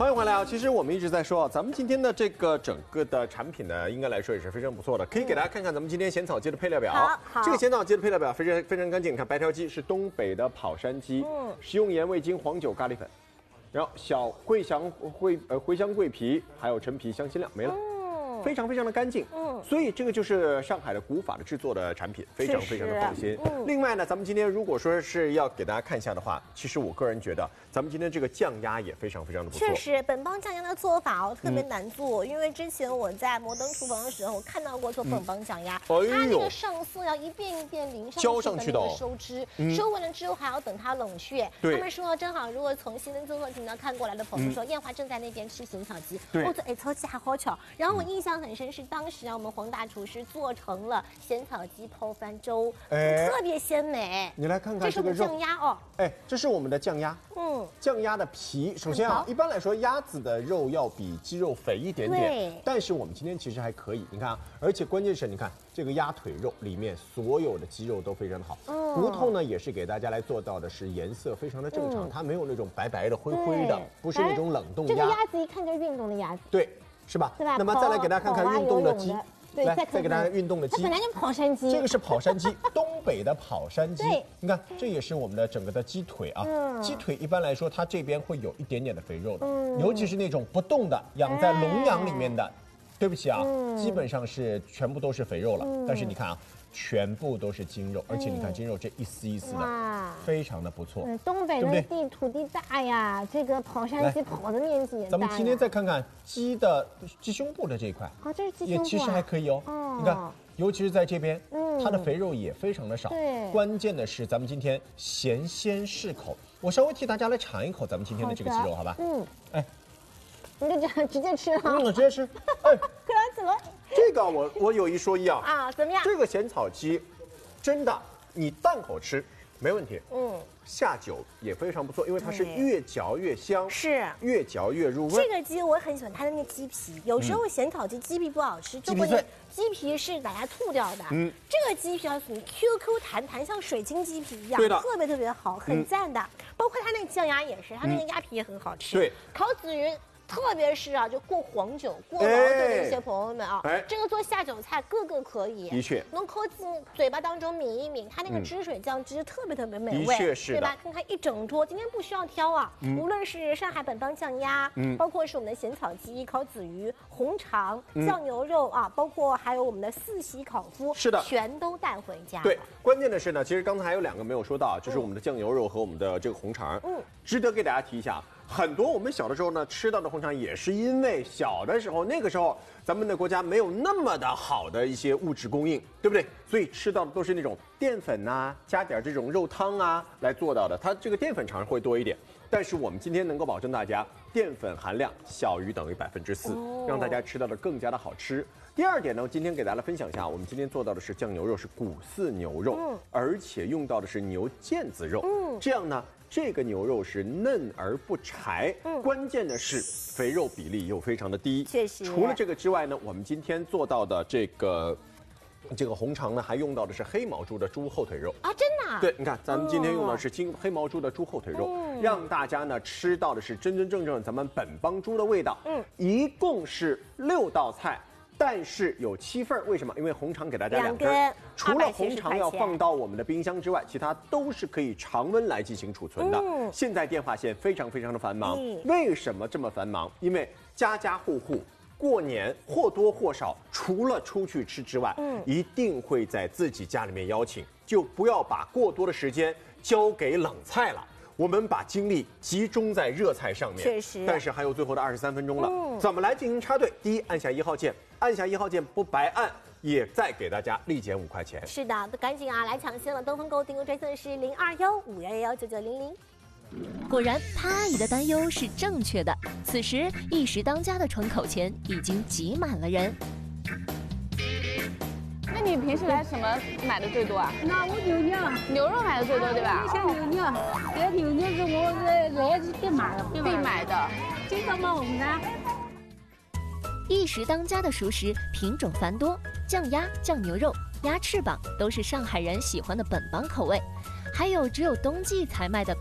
欢迎回来啊！其实我们一直在说啊，咱们今天的这个整个的产品呢，应该来说也是非常不错的，可以给大家看看咱们今天咸草鸡的配料表。 好， 这个咸草鸡的配料表非常干净，你看白条鸡是东北的跑山鸡，食用盐、味精、黄酒、咖喱粉，然后小茴香桂皮，还有陈皮、香辛料，没了。非常的干净，所以这个就是上海的古法的制作的产品，非常的放心。另外呢，咱们今天如果说是要给大家看一下的话，其实我个人觉得咱们今天这个酱鸭也非常的不错。 确实，本帮酱鸭的做法特别难做，因为之前我在摩登厨房的时候，我看到过做本帮酱鸭，它那个上色要一遍一遍淋上去的那个收汁，收完了之后还要等它冷却。他们说正好，如果从新闻综合频道看过来的朋友说，艳华正在那边吃咸草鸡，我说超级还好巧。然后我印象很深是当时我们黄大厨师做成了咸草鸡泡饭粥，特别鲜美。 你来看看这是我们酱鸭哦， 这是我们的酱鸭，酱鸭的皮。首先啊，一般来说鸭子的肉要比鸡肉肥一点点，但是我们今天其实还可以，你看啊，而且关键是你看这个鸭腿肉里面所有的肌肉都非常的好，骨头呢也是给大家来做到的是颜色非常的正常，它没有那种白白的灰灰的，不是那种冷冻鸭。 这个鸭子一看就是运动的鸭子， 对。是吧？ 对吧？ 那么再来给大家看看运动的鸡， 对， 再给大家运动的鸡。 它本来就跑山鸡， 这个是跑山鸡，东北的跑山鸡。你看，这也是我们的整个的鸡腿啊。鸡腿一般来说，它这边会有一点点的肥肉的，尤其是那种不动的，养在笼养里面的。对不起啊，基本上是全部都是肥肉了。但是你看啊。全部都是筋肉，而且你看筋肉这一丝一丝的，非常的不错。 东北的土地大呀，这个跑山鸡跑的面积也大。 咱们今天再看看鸡胸部的这一块， 这是鸡胸部， 也其实还可以哦。你看，尤其是在这边，它的肥肉也非常的少。关键的是咱们今天咸鲜适口，我稍微替大家来尝一口咱们今天的这个鸡肉，好吧？ 你就这样直接吃了？ 直接吃。 可怎么？ 这个我有一说一啊，怎么样？ 这个咸草鸡，真的你淡口吃没问题，下酒也非常不错，因为它是越嚼越香， 是越嚼越入味。 这个鸡我很喜欢它的那鸡皮，有时候咸草鸡鸡皮不好吃，就会鸡皮是把它吐掉的。这个鸡皮要属于 QQ 弹弹，像水晶鸡皮一样，特别好，很赞的。包括它那个酱鸭也是，它那个鸭皮也很好吃。 对， 烤子鱼。特别是就过黄酒、过老酒的一些朋友们啊，这个做下酒菜个个可以。 的确， 能抠进嘴巴当中抿一抿，它那个汁水酱汁特别美味。 的确是， 对吧？看看一整桌，今天不需要挑啊，无论是上海本帮酱鸭，包括是我们的咸草鸡、烤子鱼、红肠、酱牛肉啊，包括还有我们的四喜烤麸， 是的， 全都带回家。 对，关键的是呢，其实刚才还有2个没有说到，就是我们的酱牛肉和我们的这个红肠，值得给大家提一下。很多我们小的时候呢吃到的红肠，也是因为小的时候那个时候咱们的国家没有那么的好的一些物质供应，对不对？所以吃到的都是那种淀粉啊，加点这种肉汤啊来做到的，它这个淀粉肠会多一点。但是我们今天能够保证大家淀粉含量小于等于4%，让大家吃到的更加的好吃。第2点呢，今天给大家分享一下，我们今天做到的是酱牛肉，是骨饲牛肉，而且用到的是牛腱子肉，这样呢。这个牛肉是嫩而不柴，关键的是肥肉比例又非常的低。 确实， 除了这个之外呢，我们今天做到的这个红肠呢，还用到的是黑毛猪的猪后腿肉啊，真的？ 对，你看咱们今天用的是黑毛猪的猪后腿肉，让大家呢吃到的是真正咱们本帮猪的味道。一共是6道菜。但是有7份，为什么？因为红肠给大家2根，除了红肠要放到我们的冰箱之外，其他都是可以常温来进行储存的。现在电话线非常的繁忙，为什么这么繁忙？因为家家户户过年或多或少，除了出去吃之外，一定会在自己家里面邀请，就不要把过多的时间交给冷菜了。我们把精力集中在热菜上面， 确实， 但是还有最后的23分钟了，怎么来进行插队？第一，按下1号键，按下1号键不白按，也再给大家立减5块钱。 是的，赶紧来抢先了！东风购订购专线是0215119900。 果然，他阿姨的担忧是正确的。此时，一时当家的窗口前已经挤满了人。 那你平时来什么买的最多啊？ 那我牛肉买的最多，对吧？ 像牛，这牛是我这是必买的，经常买我们家。 一时当家的熟食品种繁多，酱鸭、酱牛肉、鸭翅膀都是上海人喜欢的本帮口味，还有只有冬季才卖的